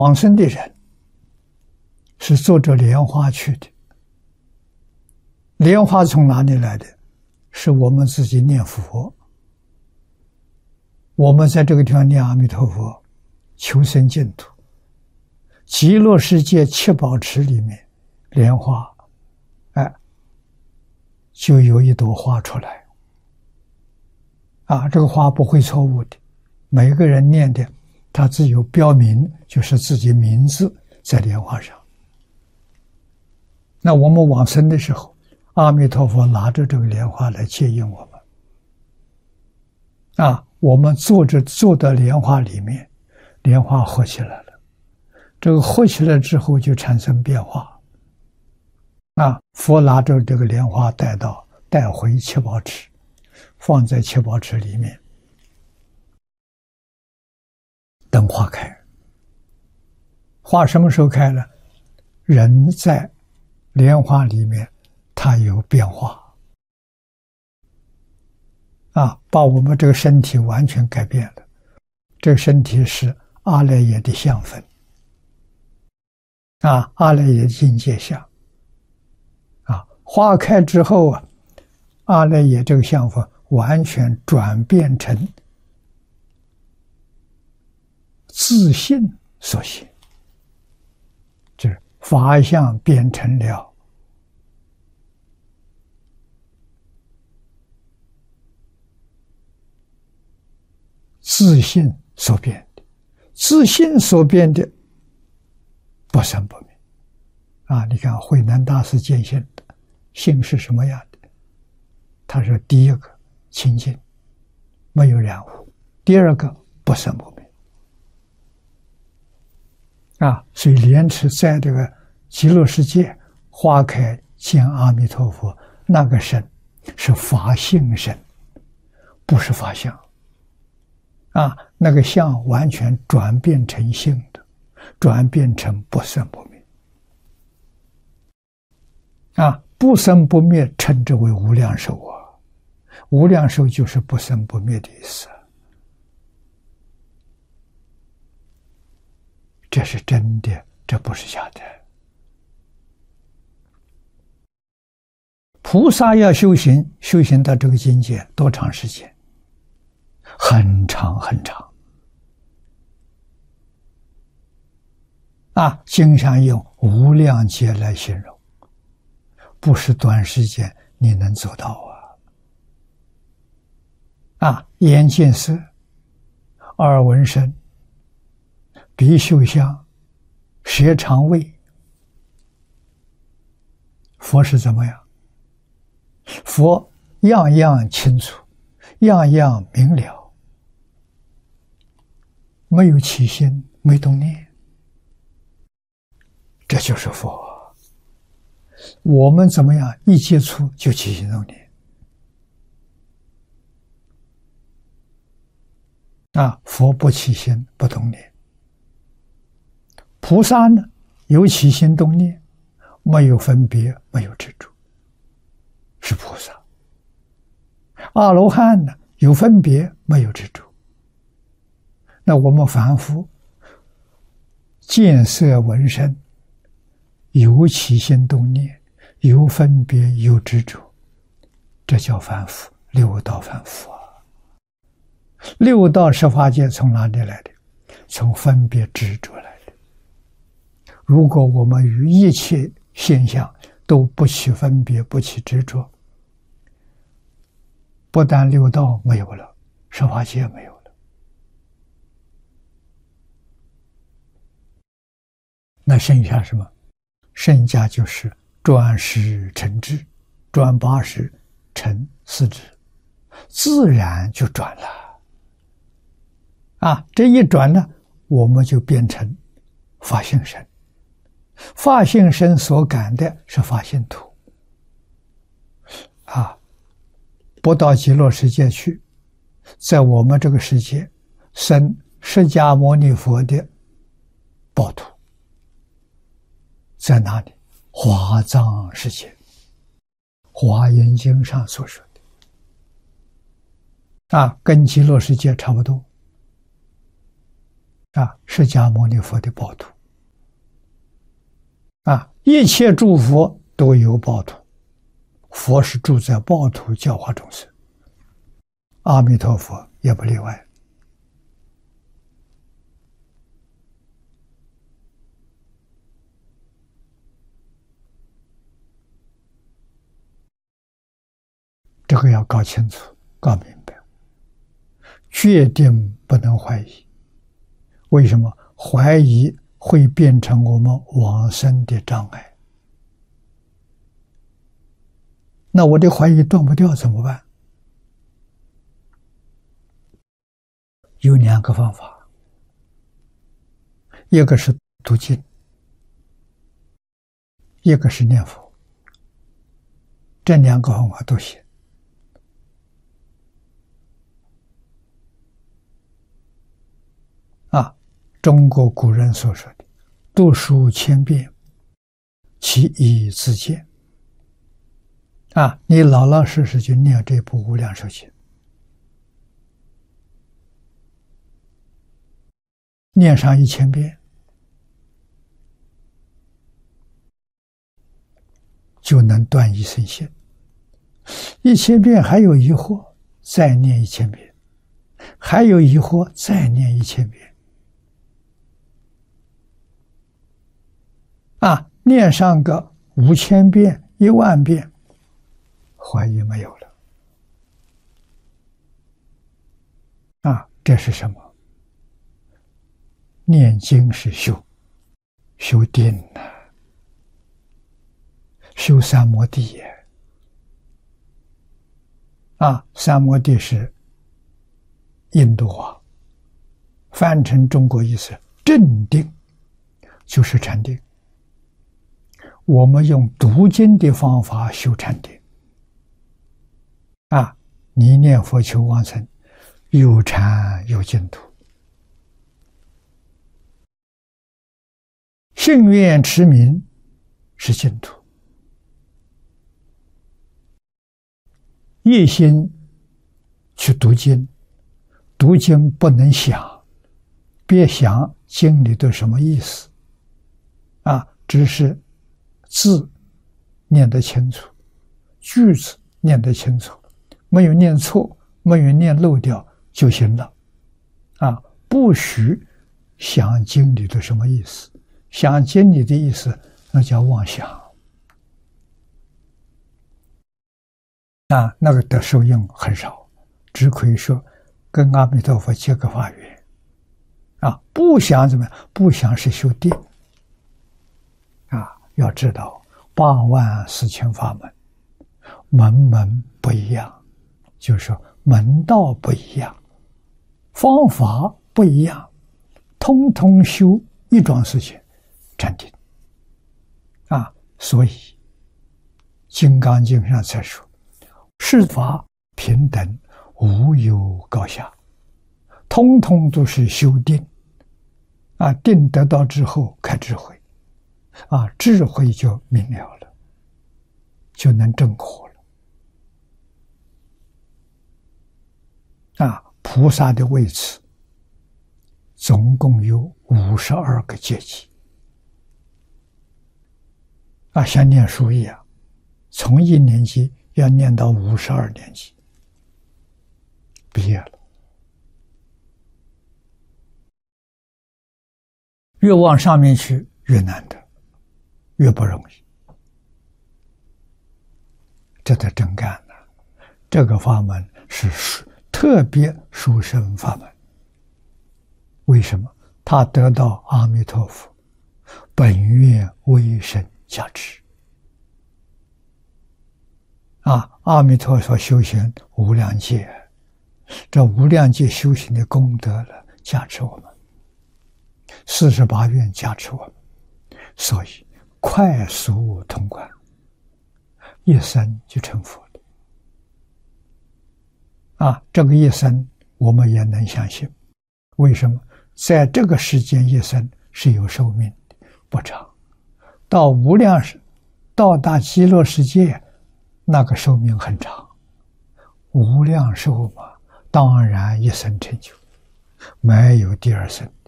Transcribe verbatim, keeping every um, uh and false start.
往生的人是坐着莲花去的，莲花从哪里来的？是我们自己念佛，我们在这个地方念阿弥陀佛，求生净土。极乐世界七宝池里面，莲花，哎，就有一朵花出来。啊，这个花不会错误的，每个人念的，他只有标明，就是自己名字在莲花上。那我们往生的时候，阿弥陀佛拿着这个莲花来接引我们。啊，我们坐着坐到莲花里面，莲花合起来了。这个合起来之后就产生变化。啊，佛拿着这个莲花带到带回七宝池，放在七宝池里面，等花开。花什么时候开呢？人在莲花里面，它有变化，啊，把我们这个身体完全改变了。这个身体是阿赖耶的相分，啊，阿赖耶的境界相，啊，花开之后啊，阿赖耶这个相分完全转变成自性所现，就是法相变成了自性所变的，自性所变的不生不灭。啊，你看慧能大师见性的性是什么样的？他说：第一个清净，没有染污；第二个不生不灭。啊，所以莲池在这个极乐世界花开见阿弥陀佛，那个身是法性身，不是法相。啊，那个相完全转变成性的，转变成不生不灭。啊，不生不灭称之为无量寿啊，无量寿就是不生不灭的意思。这是真的，这不是假的。菩萨要修行，修行到这个境界多长时间？很长很长。啊，经常用无量劫来形容，不是短时间你能做到啊！啊，眼见色，耳闻声，鼻嗅香，舌尝味。佛是怎么样？佛样样清楚，样样明了，没有起心，没动念，这就是佛。我们怎么样？一接触就起心动念。啊，佛不起心，不动念。菩萨呢，有起心动念，没有分别，没有执着，是菩萨。阿罗汉呢，有分别，没有执着。那我们凡夫见色闻声，有起心动念，有分别，有执着，这叫凡夫，六道凡夫啊。六道十法界从哪里来的？从分别执着来的。如果我们与一切现象都不起分别，不起执着，不但六道没有了，十法界没有了，那剩下什么？剩下就是转识成智，转八识成四智，自然就转了。啊，这一转呢，我们就变成法性身。法性身所感的是法性土。啊，不到极乐世界去，在我们这个世界生释迦牟尼佛的报土。在哪里？华藏世界，华严经上所说的。啊，跟极乐世界差不多。 啊，释迦牟尼佛的报土啊，一切诸佛都有报土，佛是住在报土教化众生，阿弥陀佛也不例外。这个要搞清楚、搞明白，决定不能怀疑。为什么？怀疑会变成我们往生的障碍。那我的怀疑断不掉怎么办？有两个方法，一个是读经，一个是念佛，这两个方法都行。啊，中国古人所说的“读书千遍，其义自见”。啊，你老老实实就念这部《无量寿经》，念上一千遍，就能断一生信。一千遍还有疑惑，再念一千遍；还有疑惑，再念一千遍。啊，念上个五千遍、一万遍，怀疑没有了。啊，这是什么？念经是修，修定呐、啊，修三摩地也。啊，三摩地是印度话，翻成中国意思，正定就是禅定。我们用读经的方法修禅定。啊，你念佛求往生，有禅有净土。信愿持名是净土。一心去读经，读经不能想，别想经里的什么意思。啊，只是字念得清楚，句子念得清楚，没有念错，没有念漏掉就行了。啊，不许想经里的什么意思，想经里的意思那叫妄想。啊，那个的受用很少，只可以说跟阿弥陀佛结个法缘。啊，不想怎么样？不想是修定。啊，要知道八万四千法门，门门不一样，就是说门道不一样，方法不一样，通通修一桩事情，禅定。啊，所以《金刚经》上才说，世法平等，无有高下，通通都是修定。啊，定得到之后开智慧。啊，智慧就明了了，就能证果了。啊，菩萨的位次总共有五十二个阶级。啊，像念书一样，从一年级要念到五十二年级，毕业了。越往上面去，越难得。越不容易，这才真干呢。这个法门是特别殊胜法门。为什么？他得到阿弥陀佛本愿威神加持。啊，阿弥陀佛修行无量劫，这无量劫修行的功德了，加持我们。四十八愿加持我们，所以快速通关，一生就成佛了。啊，这个一生我们也能相信。为什么？在这个时间一生是有寿命的，不长。到无量世，到达极乐世界，那个寿命很长。无量寿嘛，当然一生成就，没有第二生。